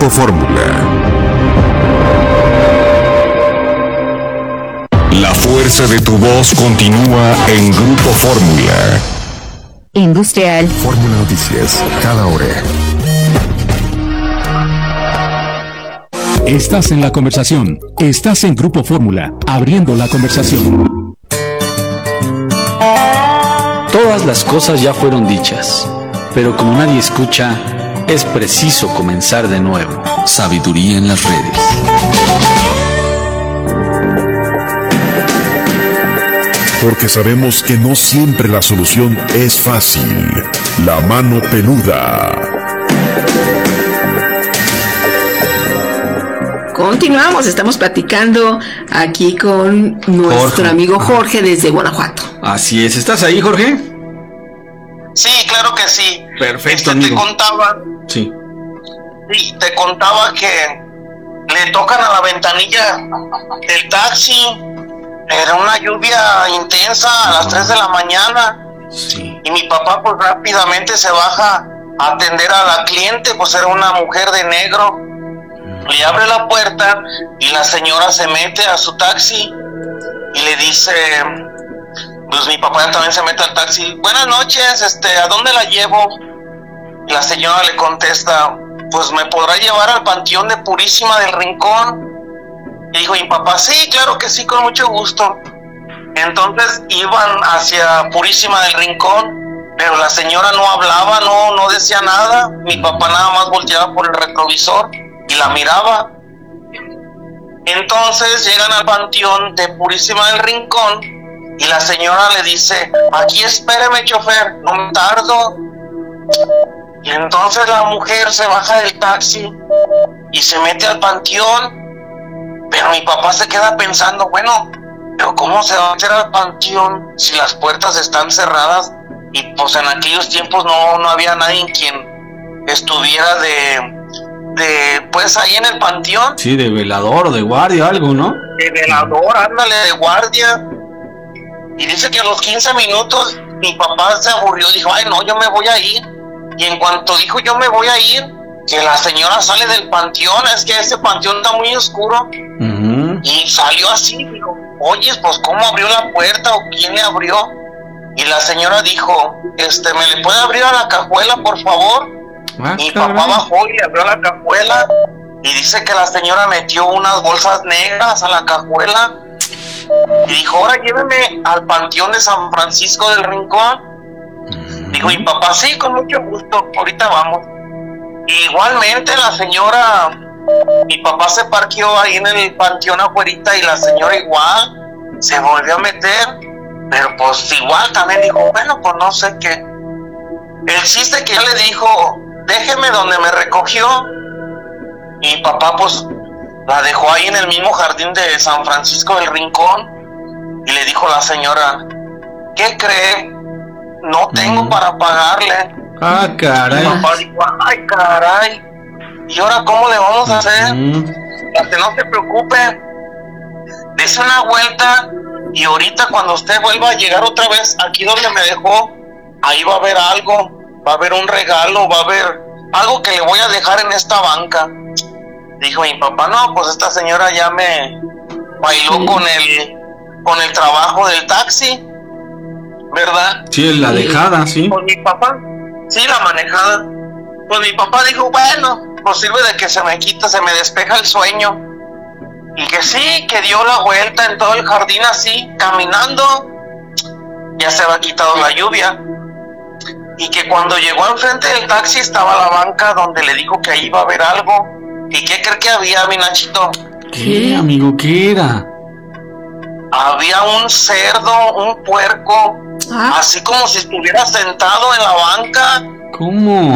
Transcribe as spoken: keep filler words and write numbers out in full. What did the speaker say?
Grupo Fórmula. La fuerza de tu voz continúa en Grupo Fórmula. Industrial. Fórmula Noticias, cada hora. Estás en la conversación. Estás en Grupo Fórmula, abriendo la conversación. Todas las cosas ya fueron dichas, pero como nadie escucha, es preciso comenzar de nuevo. Sabiduría en las redes. Porque sabemos que no siempre la solución es fácil. La mano peluda. Continuamos, estamos platicando aquí con nuestro Jorge. amigo Jorge desde Guanajuato. Así es, ¿estás ahí, Jorge? Sí, claro que sí. Perfecto, este, amigo. Te contaba, Sí. sí, te contaba que le tocan a la ventanilla del taxi. Era una lluvia intensa a las tres de la mañana. Sí. Y mi papá pues rápidamente se baja a atender a la cliente, pues era una mujer de negro. Le abre la puerta y la señora se mete a su taxi y le dice, pues mi papá también se mete al taxi. Buenas noches, este, ¿a dónde la llevo? Y la señora le contesta, pues me podrá llevar al Panteón de Purísima del Rincón. Y dijo mi papá, sí, claro que sí, con mucho gusto. Entonces iban hacia Purísima del Rincón, pero la señora no hablaba, no, no decía nada. Mi papá nada más volteaba por el retrovisor y la miraba. Entonces llegan al Panteón de Purísima del Rincón y la señora le dice, aquí espéreme, chofer, no me tardo. Y entonces la mujer se baja del taxi y se mete al panteón, pero mi papá se queda pensando, bueno, pero ¿cómo se va a meter al panteón si las puertas están cerradas? Y pues en aquellos tiempos no, no había nadie quien estuviera de, de, pues ahí en el panteón. Sí, de velador, de guardia, algo, ¿no? De velador, ándale, de guardia. Y dice que a los quince minutos mi papá se aburrió, dijo, ay no, yo me voy a ir. Y en cuanto dijo yo me voy a ir, que la señora sale del panteón, es que ese panteón está muy oscuro. Uh-huh. Y salió así, dijo, oye, pues ¿cómo abrió la puerta o quién le abrió? Y la señora dijo, este, ¿me le puede abrir a la cajuela, por favor? Ah, Mi caray. papá bajó y le abrió la cajuela y dice que la señora metió unas bolsas negras a la cajuela y dijo, ahora lléveme al Panteón de San Francisco del Rincón. Uh-huh. Dijo mi papá, sí, con mucho gusto, ahorita vamos. Y igualmente la señora, mi papá se parqueó ahí en el panteón afuerita y la señora igual se volvió a meter, pero pues igual también dijo, bueno, pues no sé qué. El chiste que ya le dijo, déjeme donde me recogió. Y papá pues la dejó ahí en el mismo jardín de San Francisco del Rincón. Y le dijo la señora, ¿qué cree? No tengo mm. para pagarle. Ah, caray. Y papá dijo, ay, caray. ¿Y ahora cómo le vamos a hacer? Mm. Para que no se preocupe. Dese una vuelta y ahorita cuando usted vuelva a llegar otra vez aquí donde me dejó, ahí va a haber algo. Va a haber un regalo, va a haber algo que le voy a dejar en esta banca. Dijo mi papá, no, pues esta señora ya me bailó sí. con el con el trabajo del taxi, ¿verdad? Sí, la dejada, sí. Pues mi papá, sí, la manejada. Pues mi papá dijo, bueno, pues sirve de que se me quita, se me despeja el sueño. Y que sí, que dio la vuelta en todo el jardín así, caminando. Ya se había quitado la lluvia. Y que cuando llegó al frente del taxi estaba la banca donde le dijo que ahí iba a haber algo. ¿Y qué cree que había, mi Nachito? ¿Qué, amigo? ¿Qué era? Había un cerdo, un puerco, ¿ah? Así como si estuviera sentado en la banca. ¿Cómo?